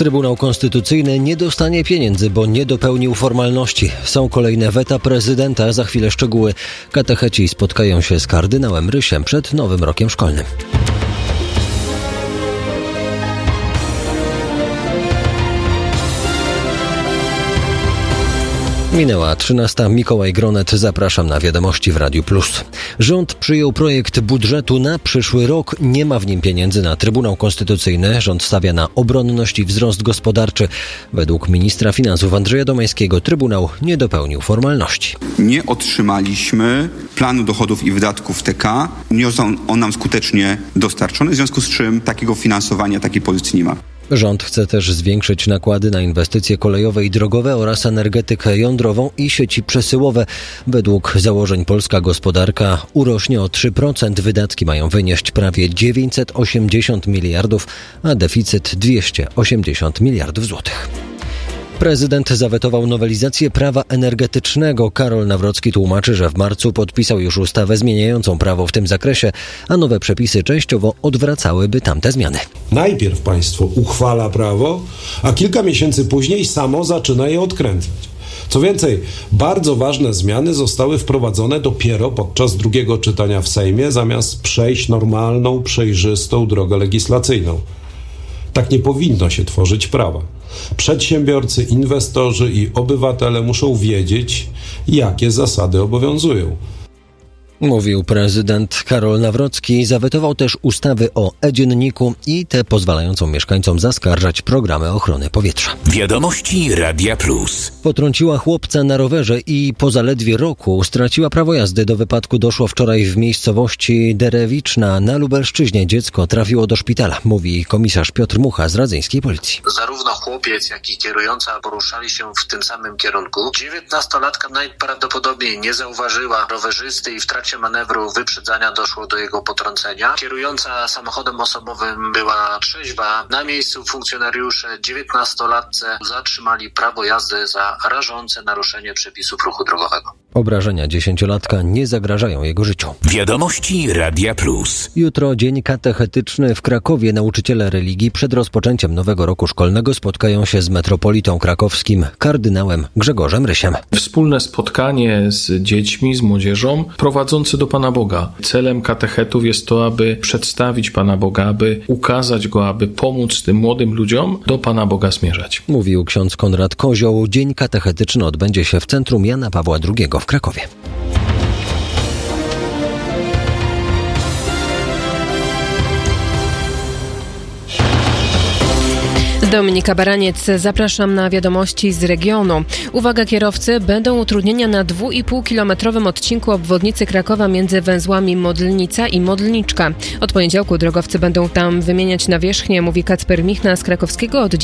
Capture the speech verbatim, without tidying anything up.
Trybunał Konstytucyjny nie dostanie pieniędzy, bo nie dopełnił formalności. Są kolejne weta prezydenta, za chwilę szczegóły. Katecheci spotkają się z kardynałem Rysiem przed nowym rokiem szkolnym. Minęła trzynasta. Mikołaj Gronet. Zapraszam na wiadomości w Radiu Plus. Rząd przyjął projekt budżetu na przyszły rok. Nie ma w nim pieniędzy na Trybunał Konstytucyjny. Rząd stawia na obronność i wzrost gospodarczy. Według ministra finansów Andrzeja Domańskiego Trybunał nie dopełnił formalności. Nie otrzymaliśmy planu dochodów i wydatków T K. Nie został on nam skutecznie dostarczony, w związku z czym takiego finansowania, takiej pozycji nie ma. Rząd chce też zwiększyć nakłady na inwestycje kolejowe i drogowe oraz energetykę jądrową i sieci przesyłowe. Według założeń polska gospodarka urośnie o trzy procent. Wydatki mają wynieść prawie dziewięćset osiemdziesiąt miliardów, a deficyt dwieście osiemdziesiąt miliardów złotych. Prezydent zawetował nowelizację prawa energetycznego. Karol Nawrocki tłumaczy, że w marcu podpisał już ustawę zmieniającą prawo w tym zakresie, a nowe przepisy częściowo odwracałyby tamte zmiany. Najpierw państwo uchwala prawo, a kilka miesięcy później samo zaczyna je odkręcać. Co więcej, bardzo ważne zmiany zostały wprowadzone dopiero podczas drugiego czytania w Sejmie, zamiast przejść normalną, przejrzystą drogę legislacyjną. Tak nie powinno się tworzyć prawa. Przedsiębiorcy, inwestorzy i obywatele muszą wiedzieć, jakie zasady obowiązują. Mówił prezydent Karol Nawrocki. Zawetował też ustawy o e-dzienniku i tę pozwalającą mieszkańcom zaskarżać programy ochrony powietrza. Wiadomości Radia Plus. Potrąciła chłopca na rowerze i po zaledwie roku straciła prawo jazdy. Do wypadku doszło wczoraj w miejscowości Derewiczna na Lubelszczyźnie. Dziecko trafiło do szpitala, mówi komisarz Piotr Mucha z radzyńskiej policji. Zarówno chłopiec, jak i kierująca poruszali się w tym samym kierunku. dziewiętnastolatka najprawdopodobniej nie zauważyła rowerzysty i w trakcie manewru wyprzedzania doszło do jego potrącenia. Kierująca samochodem osobowym była trzeźwa. Na miejscu funkcjonariusze dziewiętnastolatce zatrzymali prawo jazdy za rażące naruszenie przepisów ruchu drogowego. Obrażenia dziesięciolatka nie zagrażają jego życiu. Wiadomości Radia Plus. Jutro dzień katechetyczny w Krakowie. Nauczyciele religii przed rozpoczęciem nowego roku szkolnego spotkają się z metropolitą krakowskim, kardynałem Grzegorzem Rysiem. Wspólne spotkanie z dziećmi, z młodzieżą prowadzące do Pana Boga. Celem katechetów jest to, aby przedstawić Pana Boga, aby ukazać Go, aby pomóc tym młodym ludziom do Pana Boga zmierzać. Mówił ksiądz Konrad Kozioł. Dzień katechetyczny odbędzie się w Centrum Jana Pawła drugiego w Krakowie. Dominika Baraniec, zapraszam na wiadomości z regionu. Uwaga kierowcy, będą utrudnienia na dwuipółkilometrowym odcinku obwodnicy Krakowa między węzłami Modlnica i Modlniczka. Od poniedziałku drogowcy będą tam wymieniać nawierzchnię, mówi Kacper Michna z krakowskiego oddziału